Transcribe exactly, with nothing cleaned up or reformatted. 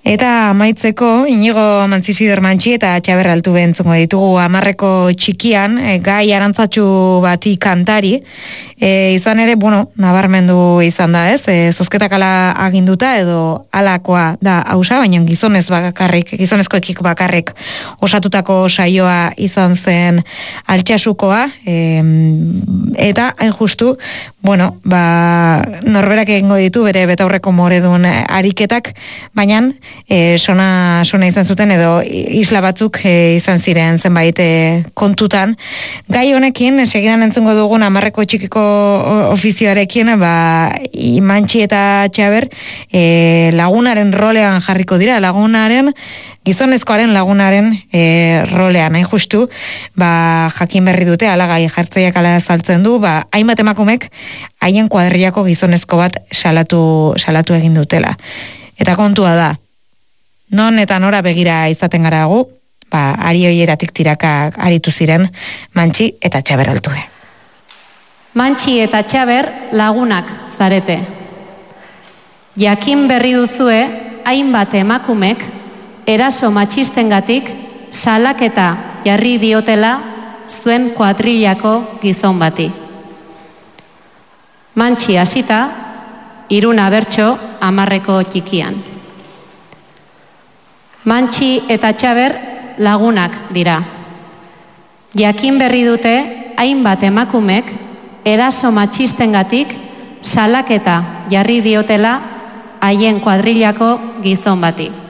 Eta amaitzeko, Inigo Mantzisider Mantxi eta Txaber Altube entzungo ditugu Hamarreko txikian, e, Gai Arantzatxu bati kantari, e, izan ere, bueno, nabarmendu izan da, ez? E, zozketak ala aginduta edo alakoa da hausa, baina gizonez bakarrik, gizonezkoekik bakarrik osatutako saioa izan zen Altxasukoa, e, eta hain justu, bueno, ba, norberak egingo ditu bere betaurreko moredun ariketak, baina e, sona, sona izan zuten edo isla batzuk e, izan ziren zenbait e, kontutan. Gai honekin, segidan entzungo dugun Hamarreko txikiko ofizioarekin, ba, Mantxi eta Txaber e, lagunaren rolean jarriko dira, lagunaren gizonezkoaren lagunaren e, rolean, hain justu, ba, jakin berri dute, alagai jartzaiak ala saltzen du, ba, hainbat emakumek haien kuadriako gizonezko bat salatu, salatu egin dutela. Eta kontua da, non eta nora begira izaten gara gu, ba, ari hoieratik tiraka aritu ziren Mantxi eta Txaber Altube. Mantxi eta Txaber lagunak zarete. Jakin berri duzue, hainbat emakumek eraso matxistengatik salaketa jarri diotela zuen kuadrillako gizon bati. Mantxi hasita, Iruna bertso Hamarreko txikian. Mantxi eta Txaber lagunak dira. Jakin berri dute hainbat emakumek eraso matxistengatik salaketa jarri diotela haien kuadrillako gizon bati.